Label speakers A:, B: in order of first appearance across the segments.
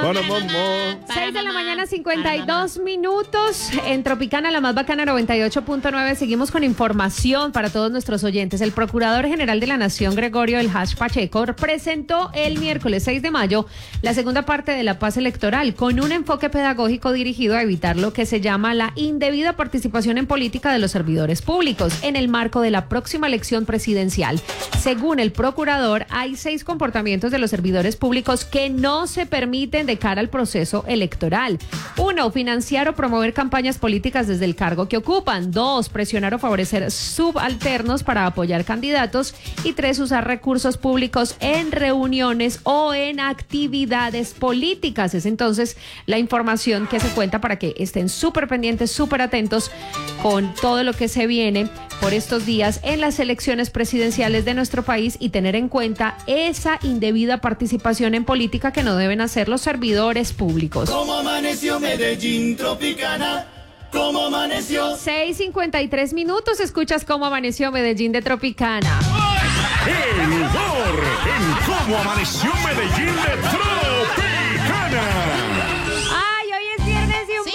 A: 6 de la mañana, 52 minutos. En Tropicana, la más bacana, 98.9. Seguimos con información para todos nuestros oyentes. El Procurador General de la Nación, Gregorio El Hash Pacheco, presentó el miércoles 6 de mayo la segunda parte de la paz electoral con un enfoque pedagógico dirigido a evitar lo que se llama la indebida participación en política de los servidores públicos en el marco de la próxima elección presidencial. Según el procurador, hay 6 comportamientos de los servidores públicos que no se permiten de cara al proceso electoral. 1. Financiar o promover campañas políticas desde el cargo que ocupan. 2. Presionar o favorecer subalternos para apoyar candidatos. Y 3. Usar recursos públicos en reuniones o en actividades políticas. Es entonces la información que se cuenta para que estén súper pendientes, súper atentos con todo lo que se viene por estos días en las elecciones presidenciales de nuestro país y tener en cuenta esa indebida participación en política que no deben hacer los servidores públicos.
B: ¿Cómo amaneció Medellín, Tropicana? ¿Cómo amaneció?
A: 6:53 minutos, escuchas Cómo Amaneció Medellín de Tropicana.
C: El humor en Cómo Amaneció Medellín de Tropicana.
A: ¡Ay, hoy es viernes de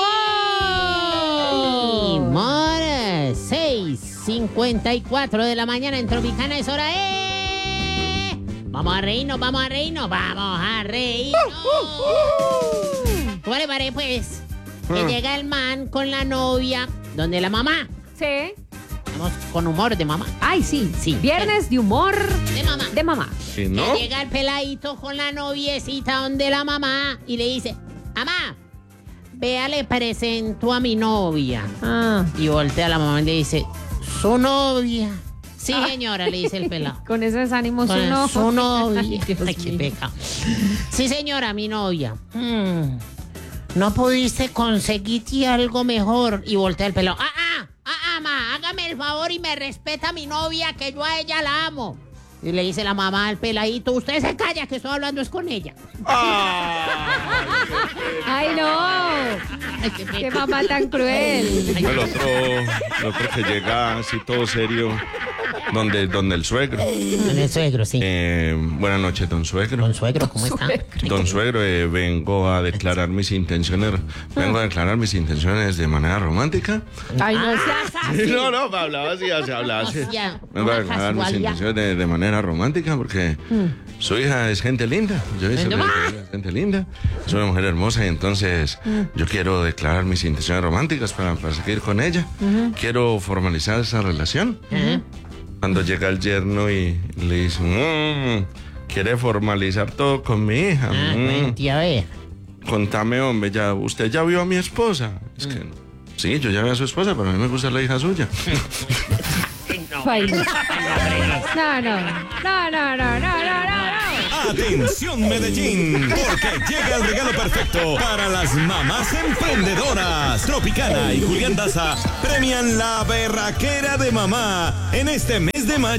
A: humor!
D: Humor, 6:54 de la mañana en Tropicana es hora de... Vamos a reírnos, vamos a reírnos, vamos a reírnos. ¿Cómo le parece, pues? Que llega el man con la novia, donde la mamá.
A: Sí.
D: Vamos con humor de mamá.
A: Ay, sí.
D: Sí.
A: Viernes de humor
D: De mamá.
A: de mamá.
C: ¿Sí, no?
D: Que llega el peladito con la noviecita donde la mamá y le dice, mamá, vea, le presento a mi novia.
A: Ah,
D: Y voltea a la mamá y le dice, ¿su novia? Sí, señora, le dice el pelado.
A: con esos ánimos
D: Con
A: uno.
D: su novia.
A: Ay, Dios
D: Ay, qué
A: mío.
D: pecado. Sí, señora, mi novia. ¿No pudiste conseguirte algo mejor? Y voltea el pelado. Ma, hágame el favor y me respeta a mi novia, que yo a ella la amo. Y le dice la mamá al peladito, usted se calla, que estoy hablando es con ella.
A: Ay, no.
D: Ay,
A: Qué mamá tan cruel.
C: El otro que llega así todo serio, donde el suegro.
D: Con el suegro, sí.
C: Buenas noches, don suegro.
D: Don suegro, ¿cómo está?
C: Don suegro, vengo a declarar mis intenciones. Vengo a declarar mis intenciones de manera romántica.
A: Ay, no seas así.
C: No, hablaba así, se hablaba así.
D: Ya,
C: Vengo a
D: una
C: declarar mis
D: casualidad.
C: intenciones de manera romántica porque su hija es gente linda. Yo he visto que su hija es gente linda. Es una mujer hermosa y entonces yo quiero declarar mis intenciones románticas para seguir con ella. Quiero formalizar esa relación. Cuando llega el yerno y le dice, quiere formalizar todo con mi hija.
D: Cuente, a ver.
C: Contame, hombre, ¿usted ya vio a mi esposa? Es que sí, yo ya vi a su esposa, pero a mí me gusta la hija suya.
A: Ay, no. No.
E: Atención Medellín, porque llega el regalo perfecto para las mamás emprendedoras. Tropicana y Julián Daza premian la berraquera de mamá en este mes de mayo.